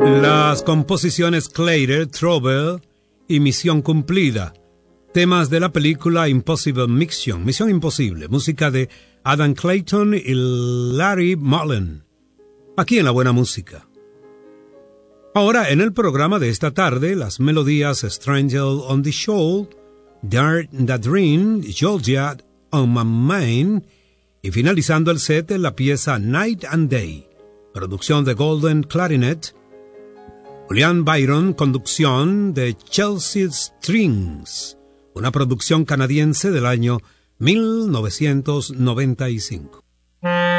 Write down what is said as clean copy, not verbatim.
Las composiciones Clater, Trouble y Misión Cumplida, temas de la película Impossible Mission, Misión Imposible, música de Adam Clayton y Larry Mullen, aquí en La Buena Música. Ahora, en el programa de esta tarde, las melodías Stranger on the Shoal, Dart the Dream, Georgia on My Mind, y finalizando el set, la pieza Night and Day, producción de Golden Clarinet, Julian Byron, conducción de Chelsea Strings, una producción canadiense del año 1995.